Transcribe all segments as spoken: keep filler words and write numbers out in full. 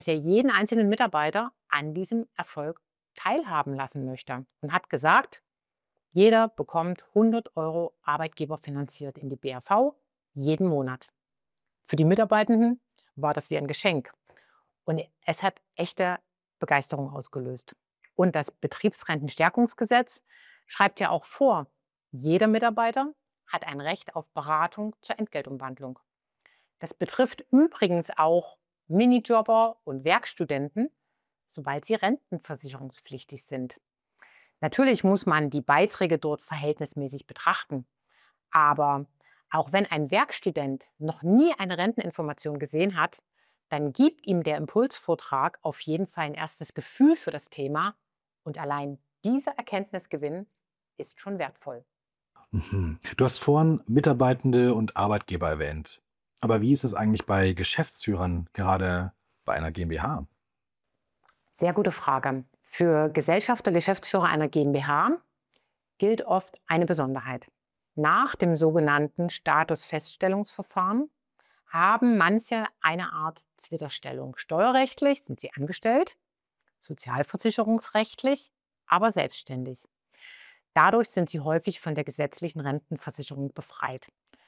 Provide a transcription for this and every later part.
dass er jeden einzelnen Mitarbeiter an diesem Erfolg teilhaben lassen möchte und hat gesagt, jeder bekommt hundert Euro arbeitgeberfinanziert in die B A V jeden Monat. Für die Mitarbeitenden war das wie ein Geschenk. Und es hat echte Begeisterung ausgelöst. Und das Betriebsrentenstärkungsgesetz schreibt ja auch vor, jeder Mitarbeiter hat ein Recht auf Beratung zur Entgeltumwandlung. Das betrifft übrigens auch Minijobber und Werkstudenten, sobald sie rentenversicherungspflichtig sind. Natürlich muss man die Beiträge dort verhältnismäßig betrachten. Aber auch wenn ein Werkstudent noch nie eine Renteninformation gesehen hat, dann gibt ihm der Impulsvortrag auf jeden Fall ein erstes Gefühl für das Thema. Und allein dieser Erkenntnisgewinn ist schon wertvoll. Mhm. Du hast vorhin Mitarbeitende und Arbeitgeber erwähnt. Aber wie ist es eigentlich bei Geschäftsführern, gerade bei einer GmbH? Sehr gute Frage. Für Gesellschafter, Geschäftsführer einer GmbH gilt oft eine Besonderheit. Nach dem sogenannten Statusfeststellungsverfahren haben manche eine Art Zwitterstellung. Steuerrechtlich sind sie angestellt, sozialversicherungsrechtlich aber selbstständig. Dadurch sind sie häufig von der gesetzlichen Rentenversicherung befreit.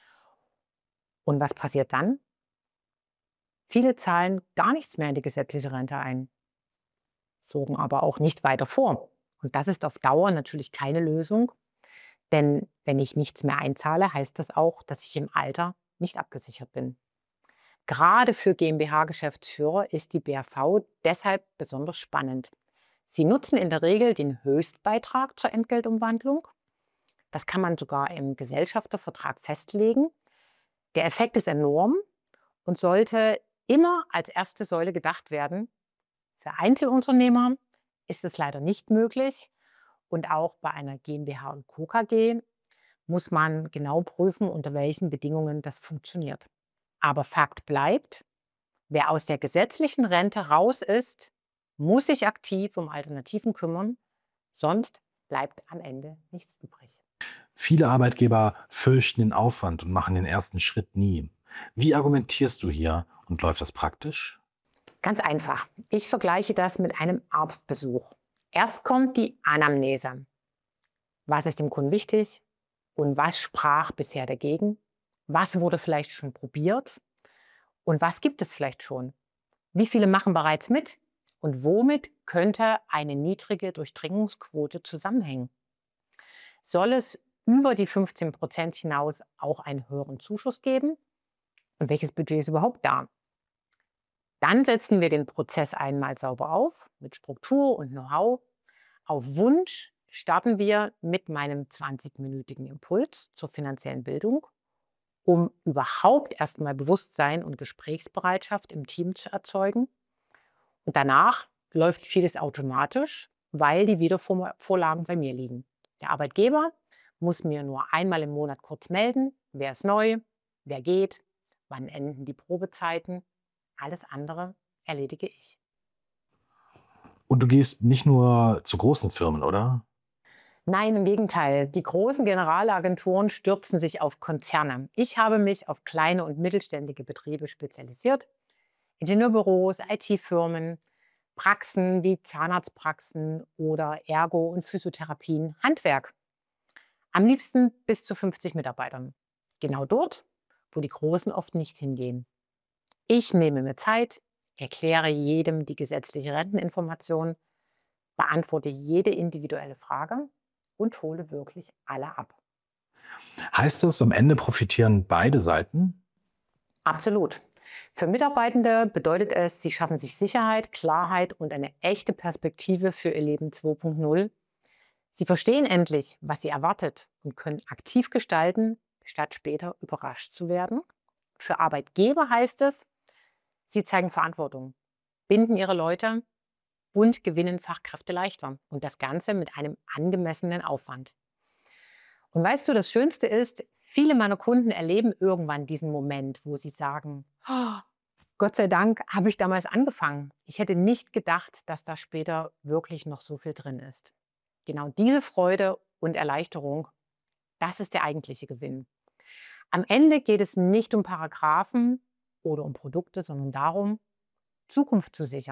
Und was passiert dann? Viele zahlen gar nichts mehr in die gesetzliche Rente ein, sorgen aber auch nicht weiter vor. Und das ist auf Dauer natürlich keine Lösung, denn wenn ich nichts mehr einzahle, heißt das auch, dass ich im Alter nicht abgesichert bin. Gerade für GmbH-Geschäftsführer ist die B A V deshalb besonders spannend. Sie nutzen in der Regel den Höchstbeitrag zur Entgeltumwandlung. Das kann man sogar im Gesellschaftervertrag festlegen. Der Effekt ist enorm und sollte immer als erste Säule gedacht werden. Für Einzelunternehmer ist es leider nicht möglich. Und auch bei einer GmbH und Co. KG muss man genau prüfen, unter welchen Bedingungen das funktioniert. Aber Fakt bleibt, wer aus der gesetzlichen Rente raus ist, muss sich aktiv um Alternativen kümmern, sonst bleibt am Ende nichts übrig. Viele Arbeitgeber fürchten den Aufwand und machen den ersten Schritt nie. Wie argumentierst du hier und läuft das praktisch? Ganz einfach. Ich vergleiche das mit einem Arztbesuch. Erst kommt die Anamnese. Was ist dem Kunden wichtig und was sprach bisher dagegen? Was wurde vielleicht schon probiert und was gibt es vielleicht schon? Wie viele machen bereits mit? Und womit könnte eine niedrige Durchdringungsquote zusammenhängen? Soll es über die fünfzehn Prozent hinaus auch einen höheren Zuschuss geben? Und welches Budget ist überhaupt da? Dann setzen wir den Prozess einmal sauber auf, mit Struktur und Know-how. Auf Wunsch starten wir mit meinem zwanzig-minütigen Impuls zur finanziellen Bildung, um überhaupt erstmal Bewusstsein und Gesprächsbereitschaft im Team zu erzeugen. Und danach läuft vieles automatisch, weil die Wiedervorlagen bei mir liegen. Der Arbeitgeber muss mir nur einmal im Monat kurz melden, wer ist neu, wer geht, wann enden die Probezeiten. Alles andere erledige ich. Und du gehst nicht nur zu großen Firmen, oder? Nein, im Gegenteil. Die großen Generalagenturen stürzen sich auf Konzerne. Ich habe mich auf kleine und mittelständige Betriebe spezialisiert. Ingenieurbüros, I T-Firmen, Praxen wie Zahnarztpraxen oder Ergo- und Physiotherapien, Handwerk. Am liebsten bis zu fünfzig Mitarbeitern. Genau dort, wo die Großen oft nicht hingehen. Ich nehme mir Zeit, erkläre jedem die gesetzliche Renteninformation, beantworte jede individuelle Frage und hole wirklich alle ab. Heißt das, am Ende profitieren beide Seiten? Absolut. Für Mitarbeitende bedeutet es, sie schaffen sich Sicherheit, Klarheit und eine echte Perspektive für ihr Leben zwei Punkt null. Sie verstehen endlich, was sie erwartet und können aktiv gestalten, statt später überrascht zu werden. Für Arbeitgeber heißt es, sie zeigen Verantwortung, binden ihre Leute und gewinnen Fachkräfte leichter. Und das Ganze mit einem angemessenen Aufwand. Und weißt du, das Schönste ist, viele meiner Kunden erleben irgendwann diesen Moment, wo sie sagen, "Oh, Gott sei Dank habe ich damals angefangen. Ich hätte nicht gedacht, dass da später wirklich noch so viel drin ist." Genau diese Freude und Erleichterung, das ist der eigentliche Gewinn. Am Ende geht es nicht um Paragraphen oder um Produkte, sondern darum, Zukunft zu sichern.